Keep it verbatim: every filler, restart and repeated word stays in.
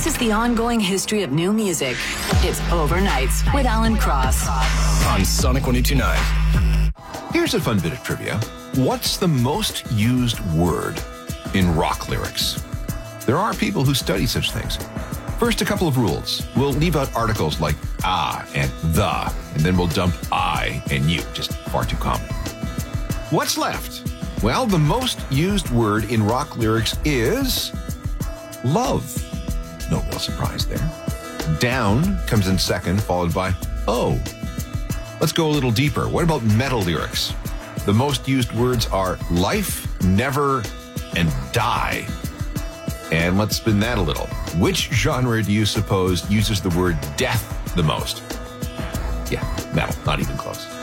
This is the ongoing history of new music. It's Overnights with Alan Cross on Sonic one oh two point nine. Here's a fun bit of trivia. What's the most used word in rock lyrics? There are people who study such things. First, a couple of rules. We'll leave out articles like ah and the, and then we'll dump I and you, just far too common. What's left? Well, the most used word in rock lyrics is love. No real surprise there. Down comes in second, followed by oh. Let's go a little deeper. What about metal lyrics? The most used words are life, never, and die. And let's spin that a little. Which genre do you suppose uses the word death the most? Yeah, metal, not even close.